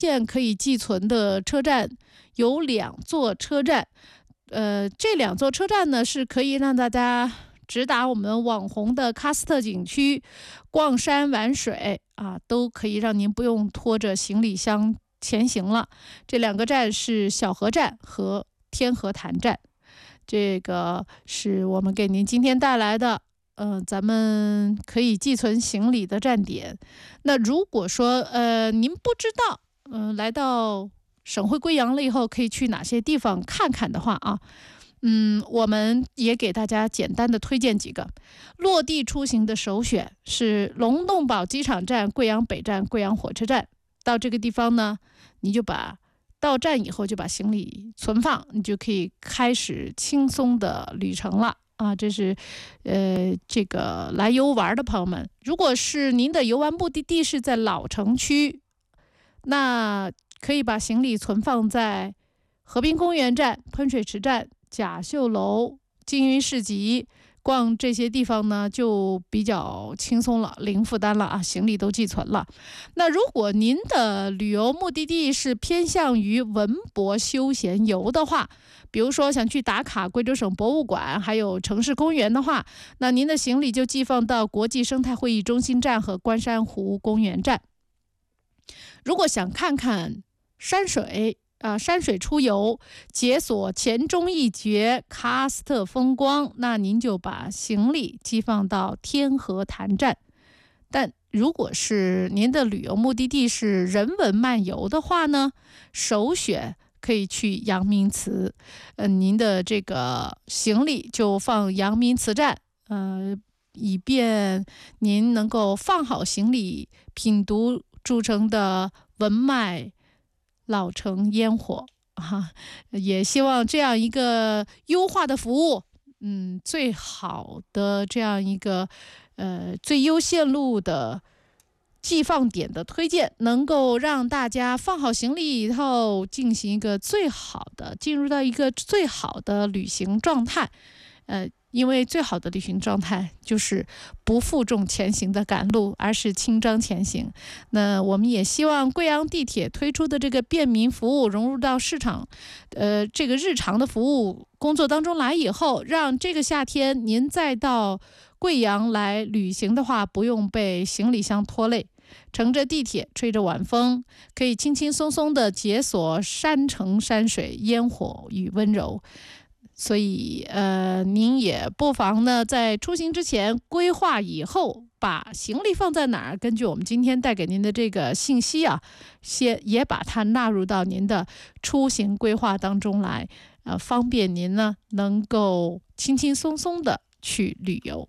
现可以寄存的车站有2座车站，这2座车站呢是可以让大家直达我们网红的喀斯特景区，逛山玩水啊，都可以让您不用拖着行李箱前行了。这2个站是小河站和天河潭站，这个是我们给您今天带来的咱们可以寄存行李的站点。那如果说您不知道来到省会贵阳了以后可以去哪些地方看看的话啊，我们也给大家简单的推荐几个。落地出行的首选是龙洞堡机场站、贵阳北站、贵阳火车站。到这个地方呢，你就到站以后就把行李存放，你就可以开始轻松的旅程了啊。这是这个来游玩的朋友们，如果是您的游玩目的地是在老城区，那可以把行李存放在河滨公园站、喷水池站、甲秀楼、金鱼市集，逛这些地方呢就比较轻松了，零负担了啊，行李都寄存了。那如果您的旅游目的地是偏向于文博休闲游的话，比如说想去打卡贵州省博物馆还有城市公园的话，那您的行李就寄放到国际生态会议中心站和关山湖公园站。如果想看看山水出游，解锁黔中一绝喀斯特风光，那您就把行李寄放到天河潭站。但如果是您的旅游目的地是人文漫游的话呢，首选可以去阳明祠，您的这个行李就放阳明祠站，以便您能够放好行李，品读著称的文脉老城烟火也希望这样一个优化的服务，最好的这样一个最优线路的寄放点的推荐，能够让大家放好行李以后进入到一个最好的旅行状态。因为最好的旅行状态就是不负重前行的赶路，而是轻装前行。那我们也希望贵阳地铁推出的这个便民服务融入到市场这个日常的服务工作当中来以后，让这个夏天您再到贵阳来旅行的话，不用被行李箱拖累，乘着地铁吹着晚风，可以轻轻松松地解锁山城山水、烟火与温柔。所以您也不妨呢在出行之前规划以后把行李放在哪儿，根据我们今天带给您的这个信息啊，也把它纳入到您的出行规划当中来，方便您呢能够轻轻松松的去旅游。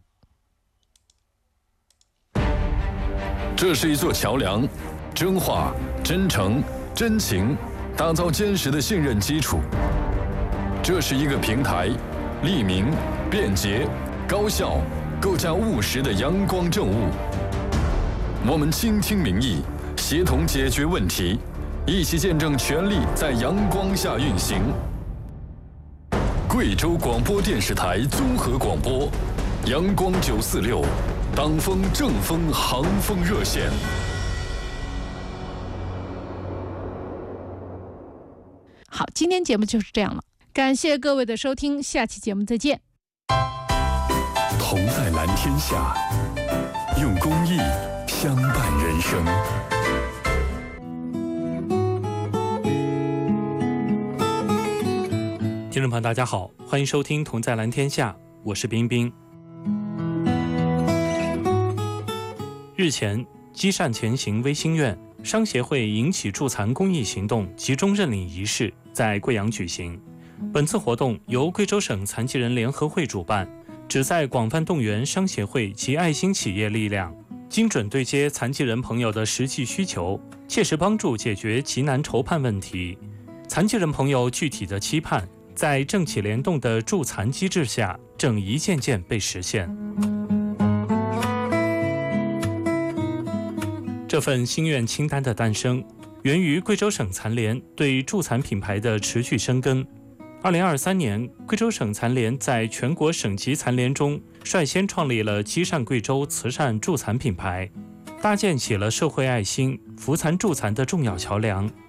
这是一座桥梁，真话、真诚、真情，打造坚实的信任基础。这是一个平台，利民、便捷、高效，构架务实的阳光政务。我们倾听民意，协同解决问题，一起见证权力在阳光下运行。贵州广播电视台综合广播，阳光946，党风正风航风热线。 好，今天节目就是这样了。感谢各位的收听，下期节目再见。 同在蓝天下，用公益相伴人生。 听众朋友大家好，欢迎收听同在蓝天下，我是冰冰。日前，积善前行微心愿商协会引起助残公益行动集中认领仪式在贵阳举行。本次活动由贵州省残疾人联合会主办，旨在广泛动员商协会及爱心企业力量，精准对接残疾人朋友的实际需求，切实帮助解决急难愁盼问题。残疾人朋友具体的期盼，在政企联动的助残机制下，正一件件被实现。这份心愿清单的诞生，源于贵州省残联对助残品牌的持续深耕。2023年，贵州省残联在全国省级残联中率先创立了积善贵州慈善助残品牌，搭建起了社会爱心、扶残助残的重要桥梁，